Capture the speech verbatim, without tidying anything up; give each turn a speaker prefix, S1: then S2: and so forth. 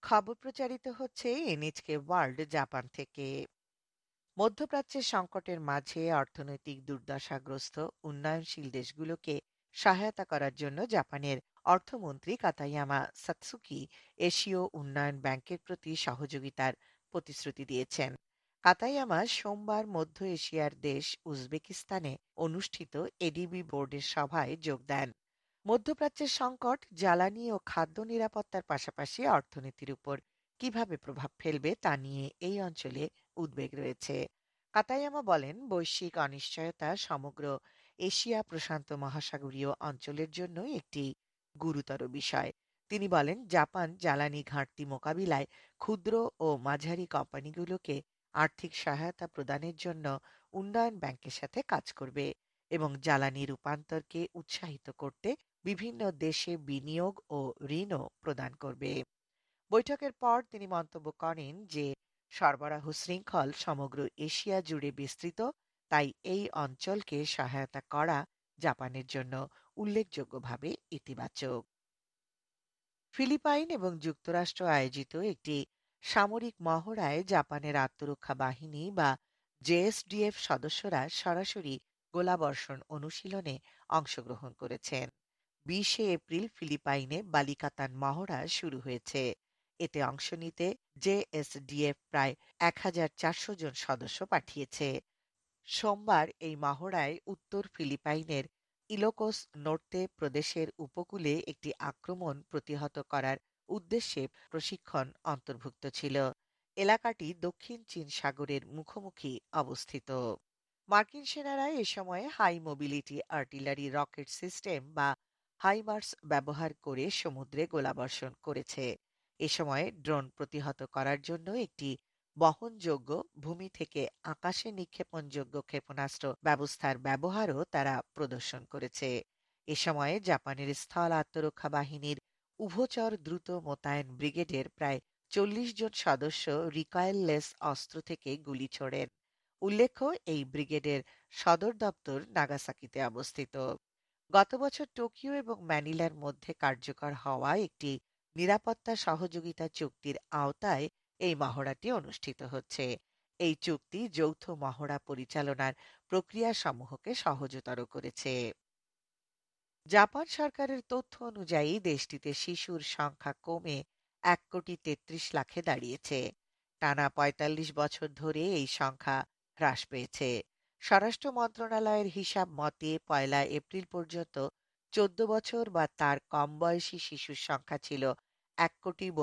S1: খবর প্রচারিত হচ্ছে এনএইচকে ওয়ার্ল্ড জাপান থেকে। মধ্যপ্রাচ্যের সংকটের মাঝে অর্থনৈতিক দুর্দশাগ্রস্ত উন্নয়নশীল দেশগুলোকে সহায়তা করার জন্য জাপানের অর্থমন্ত্রী কাতায়ামা সাতসুকি এশীয় উন্নয়ন ব্যাংকের প্রতি সহযোগিতার প্রতিশ্রুতি দিয়েছেন। কাতায়ামা সোমবার মধ্য এশিয়ার দেশ উজবেকিস্তানে অনুষ্ঠিত এডিবি বোর্ডের সভায় যোগ দেন। মধ্যপ্রাচ্যের সংকট জ্বালানি ও খাদ্য নিরাপত্তার পাশাপাশি অর্থনীতির উপর কিভাবে প্রভাব ফেলবে তা নিয়ে এই অঞ্চলে উদ্বেগ রয়েছে। কাতায়ামা বলেন, বৈশ্বিক অনিশ্চয়তা সমগ্র এশিয়া প্রশান্ত মহাসাগরীয় অঞ্চলের জন্য একটি গুরুতর বিষয়। তিনি বলেন, জাপান জ্বালানি ঘাটতি মোকাবিলায় ক্ষুদ্র ও মাঝারি কোম্পানিগুলোকে আর্থিক সহায়তা প্রদানের জন্য উন্নয়ন ব্যাংকের সাথে কাজ করবে এবং জ্বালানি রূপান্তরকে উৎসাহিত করতে বিভিন্ন দেশে বিনিয়োগ ও ঋণও প্রদান করবে। বৈঠকের পর তিনি মন্তব্য করেন যে সরবরাহ শৃঙ্খল সমগ্র এশিয়া জুড়ে বিস্তৃত, তাই এই অঞ্চলকে সহায়তা করা জাপানের জন্য উল্লেখযোগ্যভাবে ইতিবাচক। ফিলিপাইন এবং যুক্তরাষ্ট্র আয়োজিত একটি সামরিক মহড়ায় জাপানের আত্মরক্ষা বাহিনী বা জেএসডিএফ সদস্যরা সরাসরি গোলাবর্ষণ অনুশীলনে অংশগ্রহণ করেছেন। বিশে এপ্রিল ফিলিপাইনে বালিকাতান মহড়া শুরু হয়েছে। এতে অংশ নিতে জেএসডিএফ প্রায় এক হাজার চারশো জন সদস্য পাঠিয়েছে। সোমবার এই মহড়ায় উত্তর ফিলিপাইনের ইলোকোস নর্তে প্রদেশের উপকূলে একটি আক্রমণ প্রতিহত করার উদ্দেশ্যে প্রশিক্ষণ অন্তর্ভুক্ত ছিল। এলাকাটি দক্ষিণ চীন সাগরের মুখোমুখি অবস্থিত। মার্কিন সেনারা এ সময়ে high mobility artillery rocket system বা হাইমার্স ব্যবহার করে সমুদ্রে গোলাবর্ষণ করেছে। এ সময় ড্রোন প্রতিহত করার জন্য একটি বহনযোগ্য ভূমি থেকে আকাশে নিক্ষেপণযোগ্য ক্ষেপণাস্ত্র ব্যবস্থার ব্যবহারও তারা প্রদর্শন করেছে। এ সময়ে জাপানের স্থল আত্মরক্ষা বাহিনীর উভচর দ্রুত মোতায়েন ব্রিগেডের প্রায় চল্লিশ জন সদস্য রিকয়েললেস অস্ত্র থেকে গুলি ছোড়েন। উল্লেখ্য, এই ব্রিগেডের সদর দপ্তর নাগাসাকিতে অবস্থিত। গত বছর টোকিও এবং ম্যানিলার মধ্যে কার্যকর হওয়া একটি নিরাপত্তা সহযোগিতা চুক্তির আওতায় এই মহড়াটি অনুষ্ঠিত হচ্ছে। এই চুক্তি যৌথ মহড়া পরিচালনার প্রক্রিয়াসমূহকে সহজতর করেছে। জাপান সরকারের তথ্য অনুযায়ী দেশটিতে শিশুর সংখ্যা কমে এক কোটি তেত্রিশ লাখে দাঁড়িয়েছে। টানা পঁয়তাল্লিশ বছর ধরে এই সংখ্যা হ্রাস পেয়েছে। স্বরাষ্ট্র মন্ত্রণালয়ের হিসাব মতে পয়লা এপ্রিল পর্যন্ত চোদ্দ বছর বা তার কম বয়সী শিশুর সংখ্যা ছিল এক কোটি